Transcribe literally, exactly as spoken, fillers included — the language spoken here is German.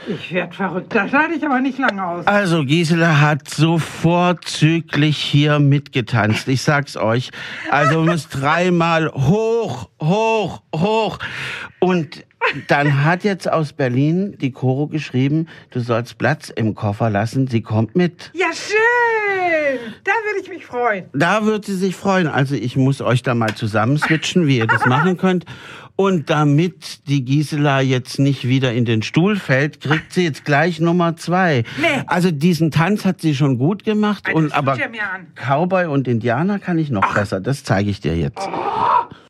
Ich werd verrückt, das halte ich aber nicht lange aus. Also Gisela hat so vorzüglich hier mitgetanzt, ich sag's euch. Also muss dreimal hoch, hoch, hoch. Und dann hat jetzt aus Berlin die Coro geschrieben, du sollst Platz im Koffer lassen, sie kommt mit. Ja, schön, da würde ich mich freuen. Da wird sie sich freuen. Also ich muss euch da mal zusammen switchen, wie ihr das machen könnt. Und damit die Gisela jetzt nicht wieder in den Stuhl fällt, kriegt sie jetzt gleich Nummer zwei. Nee. Also diesen Tanz hat sie schon gut gemacht. Also, und das aber tut ja mir an. Cowboy und Indianer kann ich noch Ach. besser. Das zeige ich dir jetzt. Oh.